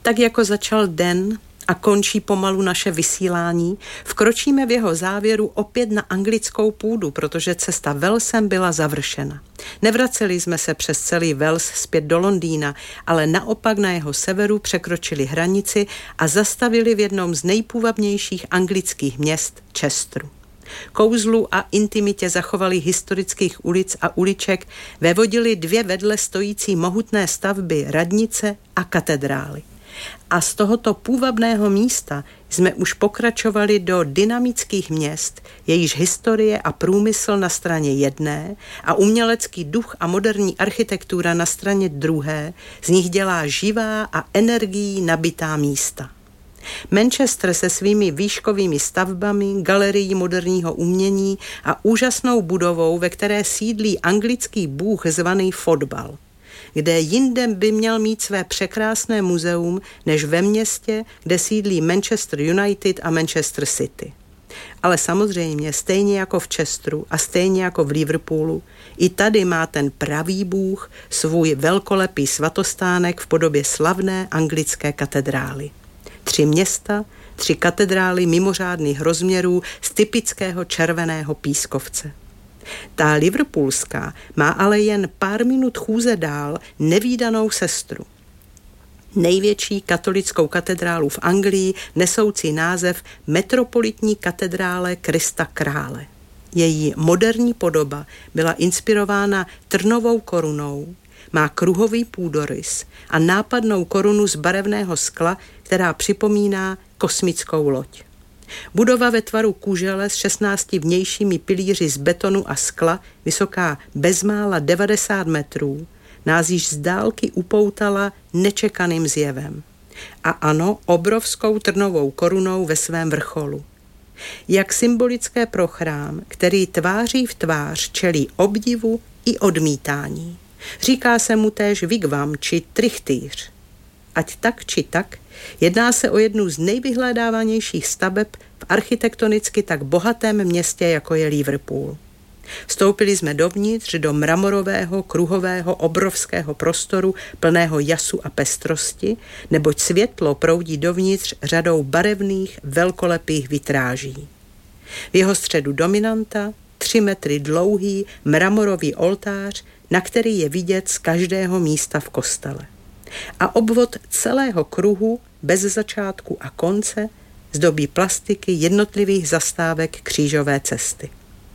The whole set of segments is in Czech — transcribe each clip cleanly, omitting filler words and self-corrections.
Tak jako začal den a končí pomalu naše vysílání, vkročíme v jeho závěru opět na anglickou půdu, protože cesta Walesem byla završena. Nevraceli jsme se přes celý Wales zpět do Londýna, ale naopak na jeho severu překročili hranici a zastavili v jednom z nejpůvabnějších anglických měst Chesteru. Kouzlu a intimitě zachovali historických ulic a uliček vévodily 2 vedle stojící mohutné stavby radnice a katedrály. A z tohoto půvabného místa jsme už pokračovali do dynamických měst, jejíž historie a průmysl na straně jedné a umělecký duch a moderní architektura na straně druhé z nich dělá živá a energií nabitá místa. Manchester se svými výškovými stavbami, galerií moderního umění a úžasnou budovou, ve které sídlí anglický bůh zvaný fotbal. Kde jinde by měl mít své překrásné muzeum, než ve městě, kde sídlí Manchester United a Manchester City. Ale samozřejmě, stejně jako v Chesteru a stejně jako v Liverpoolu, i tady má ten pravý bůh svůj velkolepý svatostánek v podobě slavné anglické katedrály. 3 města, 3 katedrály mimořádných rozměrů z typického červeného pískovce. Ta liverpoolská má ale jen pár minut chůze dál nevídanou sestru. Největší katolickou katedrálu v Anglii nesoucí název Metropolitní katedrále Krista Krále. Její moderní podoba byla inspirována trnovou korunou, má kruhový půdorys a nápadnou korunu z barevného skla, která připomíná kosmickou loď. Budova ve tvaru kužele s 16 vnějšími pilíři z betonu a skla, vysoká bezmála 90 metrů, nás již z dálky upoutala nečekaným zjevem. A ano, obrovskou trnovou korunou ve svém vrcholu. Jak symbolické pro chrám, který tváří v tvář čelí obdivu i odmítání. Říká se mu též vigvam či trichtýř. Ať tak či tak, jedná se o jednu z nejvyhledávanějších staveb v architektonicky tak bohatém městě, jako je Liverpool. Vstoupili jsme dovnitř do mramorového, kruhového, obrovského prostoru plného jasu a pestrosti, neboť světlo proudí dovnitř řadou barevných, velkolepých vitráží. V jeho středu dominanta 3 metry dlouhý mramorový oltář, na který je vidět z každého místa v kostele. A obvod celého kruhu bez začátku a konce zdobí plastiky jednotlivých zastávek křížové cesty.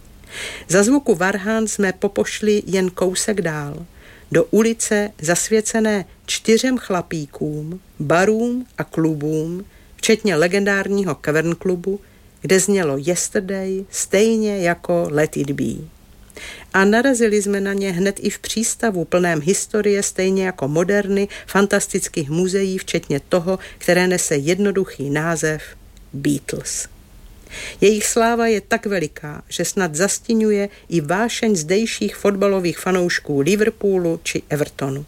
Za zvuku varhán jsme popošli jen kousek dál, do ulice zasvěcené 4 chlapíkům, barům a klubům, včetně legendárního Cavern klubu, kde znělo Yesterday stejně jako Let it be. A narazili jsme na ně hned i v přístavu plném historie, stejně jako moderny, fantastických muzeí, včetně toho, které nese jednoduchý název Beatles. Jejich sláva je tak veliká, že snad zastiňuje i vášeň zdejších fotbalových fanoušků Liverpoolu či Evertonu.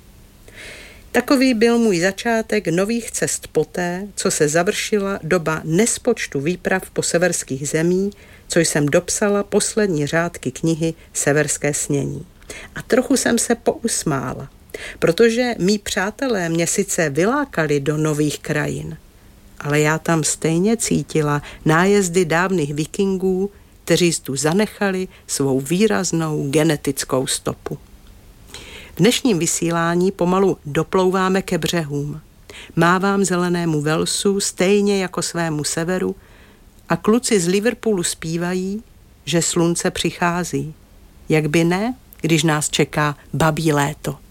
Takový byl můj začátek nových cest poté, co se završila doba nespočtu výprav po severských zemí, co jsem dopsala poslední řádky knihy Severské snění. A trochu jsem se pousmála, protože mí přátelé mě sice vylákali do nových krajin, ale já tam stejně cítila nájezdy dávných vikingů, kteří tu zanechali svou výraznou genetickou stopu. V dnešním vysílání pomalu doplouváme ke břehům. Mávám zelenému Walesu stejně jako svému severu a kluci z Liverpoolu zpívají, že slunce přichází. Jak by ne, když nás čeká babí léto.